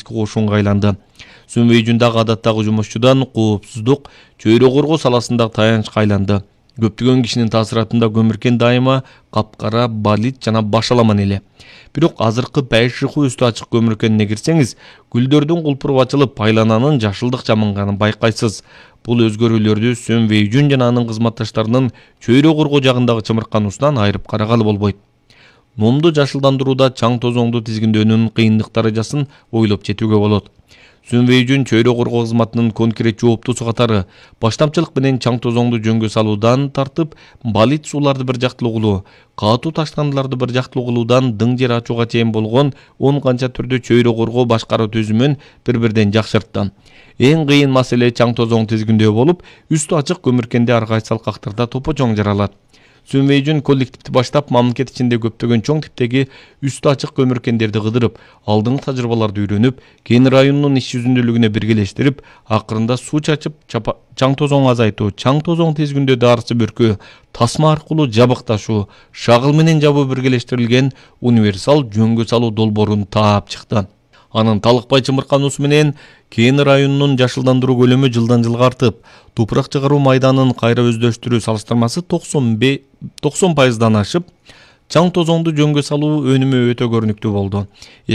иске кошунга айланды. Сүнбөйжүндагы адаттагы жумушчудан коопсуздук, чөйрө коргоо саласындагы таянычка айланды. Көптөгөн кишинин таасиратында көмүркен дайыма капкара, балит жана баш аламан эле. Бирок азыркы байшыху үстү ачык көмүркенине кирсеңиз, гүлдөрдүн кулпуруп ачылып, айлананын жашылдык жаманганын байкайсыз. Бул өзгөрүүлөрдү Сүн Вэйжүн жана анын кызматташтарынын чөйрө коргоо жагындагы чымыркануусунан айырып карагалы болбойт. Номду жашылдандырууда чаң тозоңду тизгиндөөнүн кыйындык даражасын ойлоп жетүүгө болот. Сүн Вэйжүн чөйрө коргоо кызматынын конкрет жооптусу катары баштамчылык менен чаң тозоңду жөнгө салуудан тартып, балит сууларды бир жактылуу кылуу, катуу таштандыларды бир жактылуу кылуудан дың жер ачууга чейин болгон 10 канча түрдүү чөйрө коргоо башкаруу түзүмүн бири-бирден жакшыртты. Эң кыйын маселе чаң тозоң тизгиндөө болуп, үстү ачык көмүркенде ар кайсы алкактарда топо-чоң жаралат. Сүн Вэйжүн коллективди баштап, мамлекет ичинде көптөгөн чоң типтеги үстү ачык көмүркендерди кыдырып, алдыңкы тажрыйбаларды үйрөнүп, Кээни районунун иш жүзүндүүлүгүнө биргелештирип, акырында суу чачып, чаң тозоң азайтуу, чаң тозоң тизгиндөө дарысы бүркүү, тасма аркылуу жабыкташуу, шагыл менен жабуу биргелештирилген универсал жөнгө салуу долбоорун таап чыкты. Анын талыкпай чымыркануусу менен Кээни районунун жашылдандыруу көлөмү жылдан жылга артып, тупурак чыгаруу майданын кайра өздөштүрүү салыштырмасы 90%дан ашып, чаң тозоңду жөнгө салуу өнүмү өтө көрүнүктүү болду.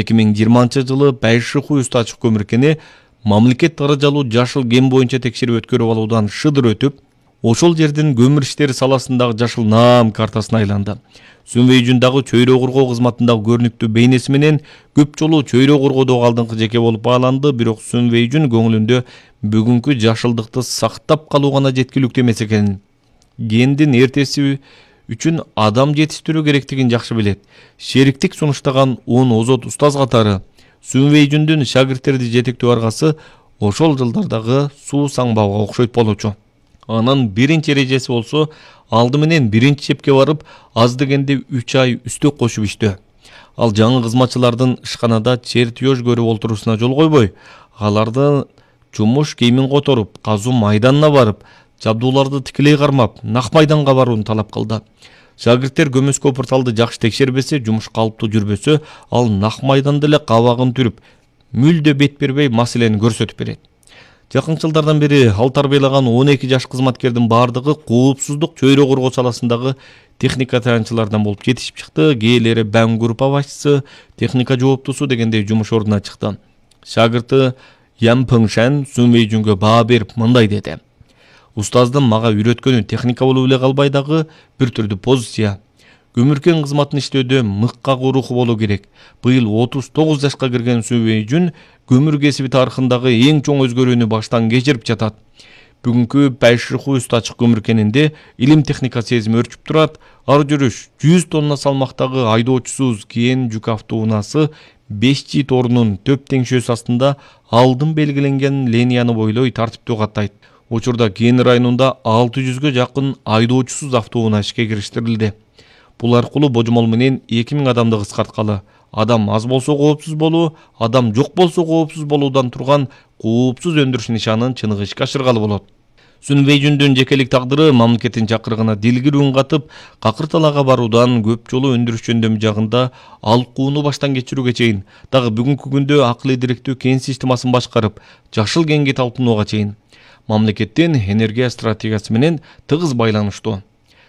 2020-жылы байшыху үстү ачык көмүркени мамлекет даражалуу жашыл кен боюнча текшерип өткөрүп алуудан шыдыр өтүп, ошол жердин көмүр иштери саласындагы жашыл наам картасына айланды. Сүн Вэйжүндагы чөйрө коргоо кызматындагы көрүнүктүү бейнеси менен көп жолу чөйрө коргоодогу алдыңкы жеке болуп бааланды, бирок Сүн Вэйжүн көңүлүндө бүгүнкү жашылдыкты сактап калуу гана жеткиликтүү эмес экенин, кендин эртеси үчүн адам жетиштирүү керектигин жакшы билет. Шериктик сунуштаган 10 озот устаз катары Сүн Вэйжүндүн шагирттерди жетектөө аргасы ошол жылдардагы суу саңбауга окшойт болчу. Анын биринчи эрежеси болсо, алды менен биринчи чепке барып, аз дегенде 3 ай үстөк кошуп иштөө. Ал жаңы кызматчылардын ишканада чертеж көрүп олтуруусуна жол койбой, аларды жумуш кийимин которуп, казуу майданына барып, жабдууларды тикелей кармап, нак майданга барууну талап кылды. Шагирттер көмөскө порталды жакшы текшербесе, жумуш калыптуу жүрбөсө, ал нак майданда эле кабагын түрүп, мүлдө бет бербей маселени көрсөтүп берет. Жакын жылдардан бери ал тарбиялаган 12 жаш кызматкердин бардыгы коопсуздук чөйрө коргоо саласындагы техника таянчылардан болуп жетишип чыкты. Кээлери Бәң группа башчысы, техника жооптусу дегендей жумуш ордуна чыкты. Шагырты Ян Пыңшан Сүн Вэйжүнгө баа берип мындай деди: "Устаздын мага үйрөткөнү техника болуп эле калбай дагы бир түрдүү позиция. Көмүркен кызматын иштөөдө мыкка руху болуу керек. Быйыл 39 жашка кирген Сүн Вэйжүн көмүр кесиби тарыхындагы эң чоң өзгөрүүнү баштан кечирип жатат. Бүгүнкү байшыху үстү ачык көмүркенинде илим техника сезими өрчүп турат. Ар жүрүш 100 тонна салмактагы айдоочусуз кийин жүк автоунаасы 5G торунун төп теңшөөсү астында алдын белгиленген линияны бойлой тартиптүү каттайт. Учурда Кээни районунда 600гө жакын айдоочусуз автоунаа ишке кириштирилди. Бул аркылуу божомол менен 2000 адамды кыскарткалы. Адам аз болсо коопсуз болуу, адам жок болсо коопсуз болуудан турган коопсуз өндүрүш нишанын чыныгы ишке ашыргалы болот. Сүн Вэйжүндүн жекелик тагдыры мамлекеттин чакырыгына дилгир үн катып, какыр талаага баруудан көп жолу өндүрүш жөндөмү жагында алкууну баштан кечирүүгө чейин, дагы бүгүнкү күндө акылый дириктүү кен системасын башкарып, жашыл кенге талпынууга чейин мамлекеттин энергия стратегиясы менен тыгыз байланыштуу.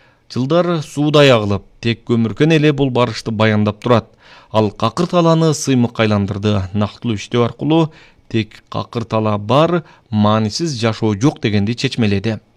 Жылдар суудай агылып, тек көмүркен эле бул барышты баяндап турат. Ал какыр талааны сыймыкка айландырды. Нактылуу иштөө аркылуу тек какыр талаа бар, маанисиз жашоо жок дегенди чечмеледи.